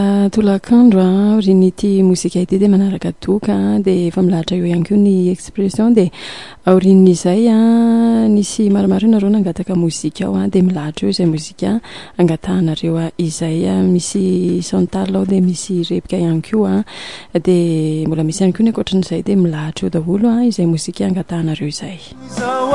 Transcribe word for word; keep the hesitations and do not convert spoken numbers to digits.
tolakandro a orin'ity mozika ity dia manaraka doka dia efa milahatra eo ihany koa ny expression dia aorian'izay a nisy maromaro ianareo nangataka mozika ao a dia milahatra eo izay mozika angatahanareo a izay a misy Chantal ao dia misy Rebika ihany koa a dia mbola misy ihany koa ny ankoatran'izay dia milahatra eo daholo a izay mozika angatahanareo izay